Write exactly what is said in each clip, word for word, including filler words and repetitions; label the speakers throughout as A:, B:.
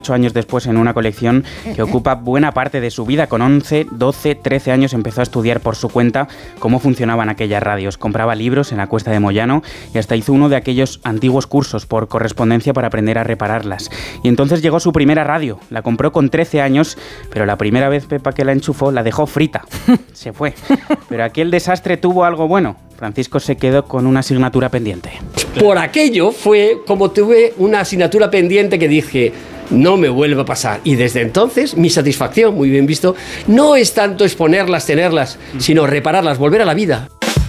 A: Ocho años después en una colección que ocupa buena parte de su vida. Con once, doce, trece años empezó a estudiar por su cuenta cómo funcionaban aquellas radios. Compraba libros en la Cuesta de Moyano y hasta hizo uno de aquellos antiguos cursos por correspondencia para aprender a repararlas. Y entonces llegó su primera radio. La compró con trece años, pero la primera vez Pepa que la enchufó la dejó frita. Se fue. Pero aquel desastre tuvo algo bueno. Francisco se quedó con una asignatura pendiente.
B: Por aquello fue como tuve una asignatura pendiente que dije... no me vuelva a pasar. Y desde entonces, mi satisfacción, muy bien visto, no es tanto exponerlas, tenerlas, sino repararlas, volver a la vida.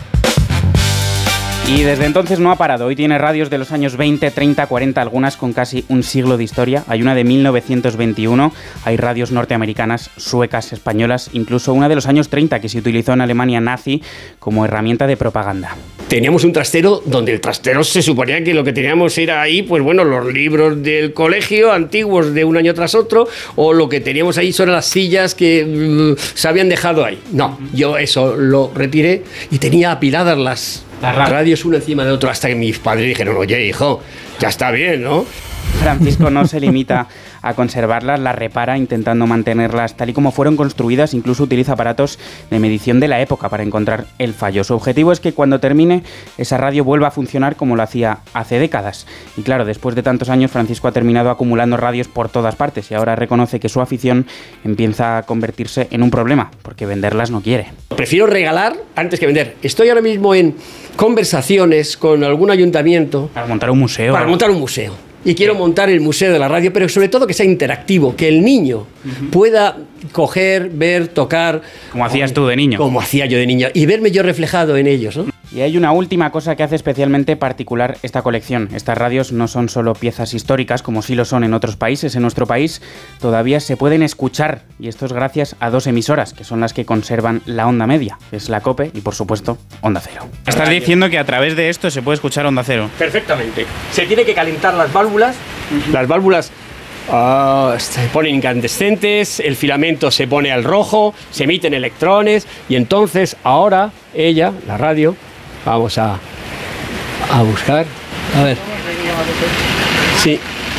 A: Y desde entonces no ha parado. Hoy tiene radios de los años veinte, treinta, cuarenta, algunas con casi un siglo de historia. Hay una de mil novecientos veintiuno, hay radios norteamericanas, suecas, españolas, incluso una de los años treinta que se utilizó en Alemania nazi como herramienta de propaganda.
B: Teníamos un trastero donde el trastero se suponía que lo que teníamos era ahí, pues bueno, los libros del colegio antiguos de un año tras otro, o lo que teníamos ahí son las sillas que uh, se habían dejado ahí. No, yo eso lo retiré y tenía apiladas las... las radios uno encima de otro, hasta que mis padres dijeron, oye, hijo, ya está bien, ¿no?
A: Francisco no se limita a conservarlas, las repara intentando mantenerlas tal y como fueron construidas, incluso utiliza aparatos de medición de la época para encontrar el fallo. Su objetivo es que cuando termine esa radio vuelva a funcionar como lo hacía hace décadas. Y claro, después de tantos años Francisco ha terminado acumulando radios por todas partes y ahora reconoce que su afición empieza a convertirse en un problema, porque venderlas no quiere.
B: Prefiero regalar antes que vender. Estoy ahora mismo en conversaciones con algún ayuntamiento.
A: Para montar un museo.
B: Para montar un museo. Y quiero montar el Museo de la Radio, pero sobre todo que sea interactivo, que el niño uh-huh. pueda coger, ver, tocar...
A: Como hacías tú de niño.
B: Como hacía yo de niño, y verme yo reflejado en ellos, ¿no?
A: Y hay una última cosa que hace especialmente particular esta colección. Estas radios no son solo piezas históricas, como sí lo son en otros países. En nuestro país todavía se pueden escuchar, y esto es gracias a dos emisoras, que son las que conservan la onda media, que es la COPE y, por supuesto, Onda Cero. Estás diciendo que a través de esto se puede escuchar Onda Cero.
B: Perfectamente. Se tiene que calentar las válvulas. Uh-huh. Las válvulas uh, se ponen incandescentes, el filamento se pone al rojo, se emiten electrones, y entonces ahora ella, la radio... Vamos a, a buscar. A ver. Sí.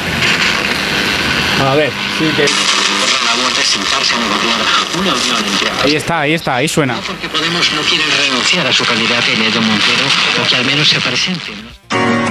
B: A ver. Sí que...
A: Ahí está, ahí está, ahí suena.
C: Porque Podemos no quiere renunciar a su candidato Iñigo Montero, o que al menos se presente, ¿no?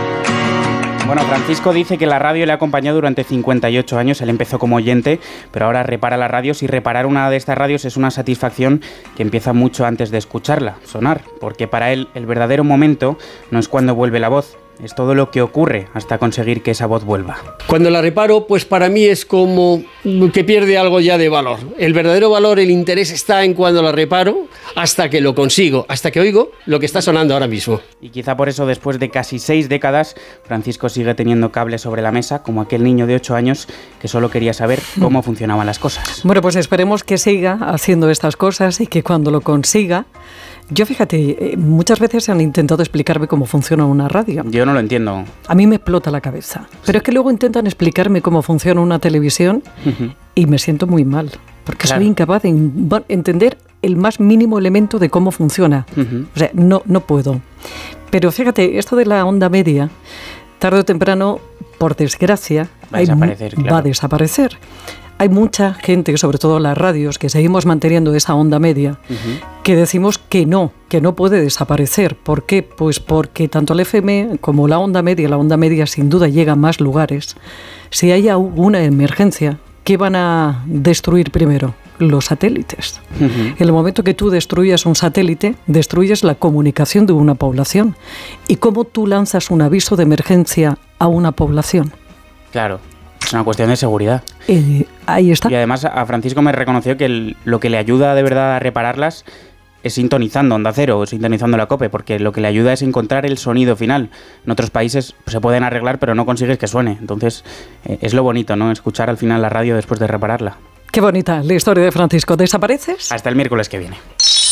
A: Bueno, Francisco dice que la radio le ha acompañado durante cincuenta y ocho años. Él empezó como oyente, pero ahora repara las radios, y reparar una de estas radios es una satisfacción que empieza mucho antes de escucharla sonar, porque para él el verdadero momento no es cuando vuelve la voz, es todo lo que ocurre hasta conseguir que esa voz vuelva.
B: Cuando la reparo, pues para mí es como que pierde algo ya de valor. El verdadero valor, el interés está en cuando la reparo, hasta que lo consigo, hasta que oigo lo que está sonando ahora mismo.
A: Y quizá por eso, después de casi seis décadas, Francisco sigue teniendo cables sobre la mesa, como aquel niño de ocho años que solo quería saber cómo funcionaban las cosas.
D: Bueno, pues esperemos que siga haciendo estas cosas y que cuando lo consiga... Yo, fíjate, muchas veces han intentado explicarme cómo funciona una radio.
A: Yo no lo entiendo.
D: A mí me explota la cabeza. Pero es que luego intentan explicarme cómo funciona una televisión uh-huh. y me siento muy mal. Porque claro. soy incapaz de entender el más mínimo elemento de cómo funciona. Uh-huh. O sea, no, no puedo. Pero fíjate, esto de la onda media, tarde o temprano, por desgracia,
A: va a desaparecer.
D: Hay,
A: claro.
D: va a desaparecer. Hay mucha gente, sobre todo las radios, que seguimos manteniendo esa onda media, uh-huh. que decimos que no, que no puede desaparecer. ¿Por qué? Pues porque tanto el F M como la onda media, la onda media sin duda llega a más lugares. Si hay una emergencia, ¿qué van a destruir primero? Los satélites. Uh-huh. En el momento que tú destruyas un satélite, destruyes la comunicación de una población. ¿Y cómo tú lanzas un aviso de emergencia a una población?
A: Claro. Es una cuestión de seguridad.
D: Eh, ahí está.
A: Y además a Francisco me reconoció que el, lo que le ayuda de verdad a repararlas es sintonizando Onda Cero o sintonizando la COPE, porque lo que le ayuda es encontrar el sonido final. En otros países pues, se pueden arreglar, pero no consigues que suene. Entonces eh, es lo bonito, ¿no? Escuchar al final la radio después de repararla.
D: Qué bonita la historia de Francisco. ¿Desapareces?
A: Hasta el miércoles que viene.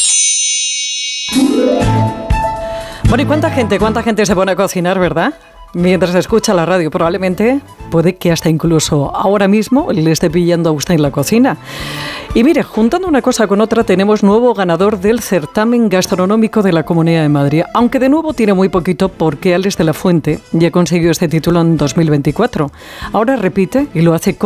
D: Bueno, ¿y cuánta gente, cuánta gente se pone a cocinar, verdad? Mientras escucha la radio, probablemente puede que hasta incluso ahora mismo le esté pillando a usted en la cocina. Y mire, juntando una cosa con otra, tenemos nuevo ganador del certamen gastronómico de la Comunidad de Madrid. Aunque de nuevo tiene muy poquito, porque Alex de la Fuente ya consiguió este título en dos mil veinticuatro. Ahora repite y lo hace con